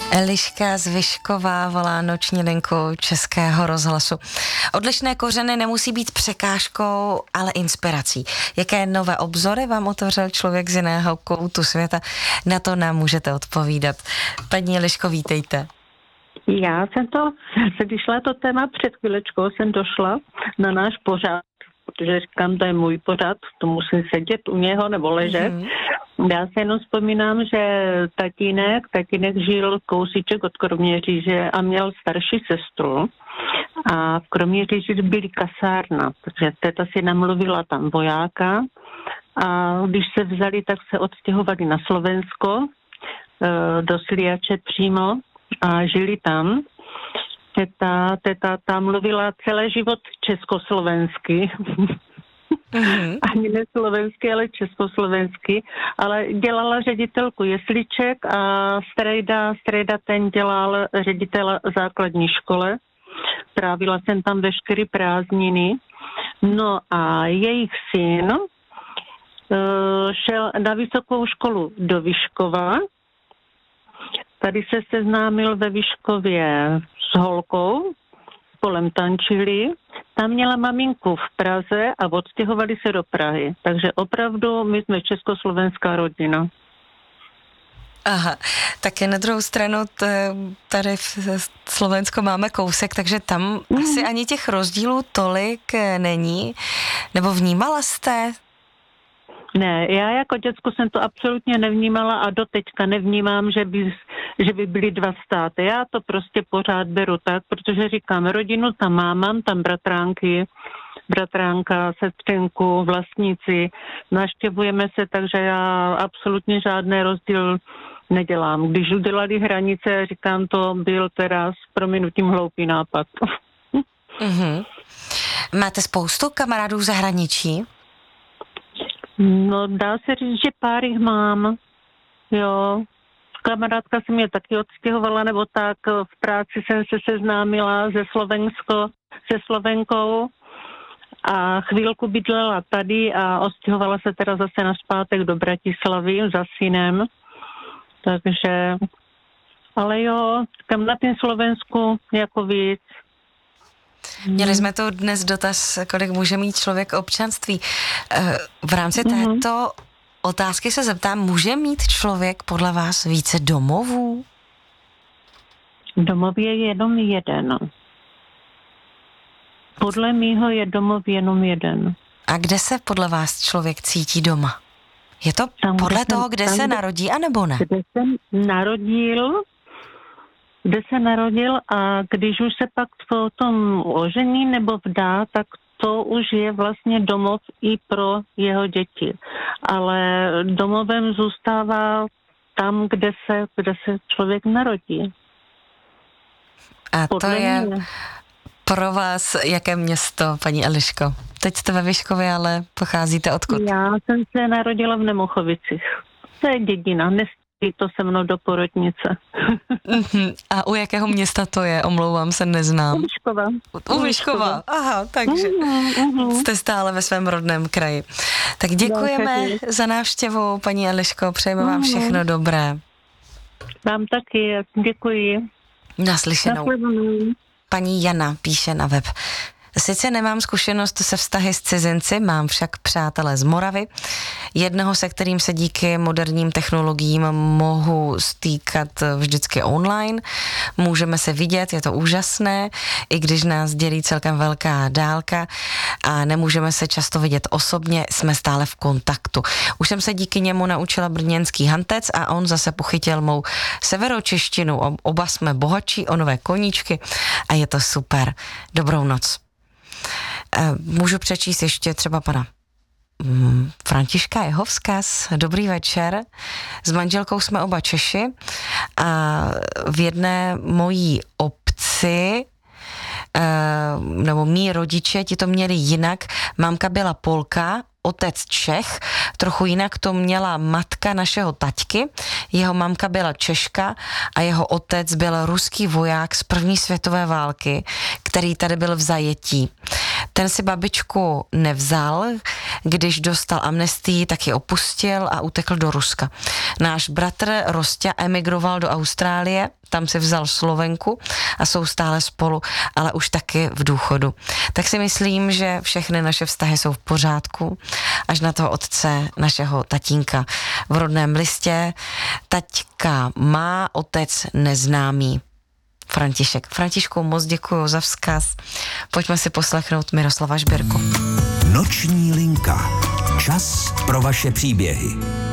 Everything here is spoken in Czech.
Eliška Zvyšková volá noční linku Českého rozhlasu. Odlišné kořeny nemusí být překážkou, ale inspirací. Jaké nové obzory vám otevřel člověk z jiného koutu světa? Na to nám můžete odpovídat. Paní Eliško, vítejte. Když šla to téma před chvílečkou, jsem došla na náš pořad, protože říkám, to je můj pořad, to musím sedět u něho nebo ležet. Já se jenom vzpomínám, že tatínek žil kousíček od Kroměříže a měl starší sestru. A v Kroměříži byly kasárna, protože teta si namluvila tam vojáka a když se vzali, tak se odstěhovali na Slovensko, do Sliače přímo a žili tam. Teta tam mluvila celý život československy. Ani ne slovensky, ale československy, ale dělala ředitelku jesliček a strejda ten dělal ředitel základní škole. Trávila jsem tam veškeré prázdniny. No a jejich syn šel na vysokou školu do Vyškova. Tady se seznámil ve Vyškově s holkou, spolem tančili. Tam měla maminku v Praze a odstěhovali se do Prahy. Takže opravdu my jsme československá rodina. Aha, tak na druhou stranu tady v Slovensku máme kousek, takže tam asi ani těch rozdílů tolik není. Nebo vnímala jste? Ne, já jako děcko jsem to absolutně nevnímala a doteďka nevnímám, že by byly dva státy. Já to prostě pořád beru tak, protože říkám, rodinu tam mám tam bratránka, sestřenku, vlastníci, navštěvujeme se, takže já absolutně žádný rozdíl nedělám. Když udělali hranice, říkám, to byl teda s prominutím hloupý nápad. Máte spoustu kamarádů v zahraničí? No, dá se říct, že pár jich mám, jo. Kamarádka se mě taky odstěhovala, nebo tak v práci jsem se seznámila se Slovenkou a chvílku bydlela tady a odstěhovala se teda zase nazpátek do Bratislavy za synem. Takže, ale jo, kam na tím Slovensku jako víc. Měli jsme tu dnes dotaz, kolik může mít člověk občanství. V rámci této otázky se zeptám, může mít člověk podle vás více domovů? Domov je jenom jeden. Podle mýho je domov jenom jeden. A kde se podle vás člověk cítí doma? Je to tam, podle toho, kde se narodí, anebo ne? Kde se narodil a když už se pak potom ožení nebo vdá, tak to už je vlastně domov i pro jeho děti. Ale domovem zůstává tam, kde se člověk narodí. A to je pro vás jaké město, paní Eliško? Teď jste ve Vyškově, ale pocházíte odkud? Já jsem se narodila v Nemuchovicích. To je dědina, nestojí to se mnou do porodnice. A u jakého města to je? Omlouvám se, neznám. U Vyškova. Aha, takže jste stále ve svém rodném kraji. Tak děkujeme za návštěvu, paní Eliško, přejeme vám všechno dobré. Vám taky, děkuji. Naslyšenou. Paní Jana píše na web. Sice nemám zkušenost se vztahy s cizinci, mám však přátele z Moravy. Jednoho, se kterým se díky moderním technologiím mohu stýkat vždycky online. Můžeme se vidět, je to úžasné, i když nás dělí celkem velká dálka a nemůžeme se často vidět osobně, jsme stále v kontaktu. Už jsem se díky němu naučila brněnský hantec a on zase pochytil mou severočeštinu. Oba jsme bohatší o nové koníčky a je to super. Dobrou noc. Můžu přečíst ještě třeba pana Františka, jeho vzkaz. Dobrý večer. S manželkou jsme oba Češi a v jedné mojí obci nebo mí rodiče ti to měli jinak. Mámka byla Polka, otec Čech, trochu jinak to měla matka našeho taťky, jeho mamka byla Češka a jeho otec byl ruský voják z první světové války, který tady byl v zajetí. Ten si babičku nevzal, když dostal amnestii, tak ji opustil a utekl do Ruska. Náš bratr Rosťa emigroval do Austrálie, tam si vzal Slovenku a jsou stále spolu, ale už taky v důchodu. Tak si myslím, že všechny naše vztahy jsou v pořádku, až na toho otce, našeho tatínka v rodném listě. Taťka má, otec neznámý. František. Františku, moc děkuju za vzkaz. Pojďme si poslechnout Miroslava Žbírku. Noční linka. Čas pro vaše příběhy.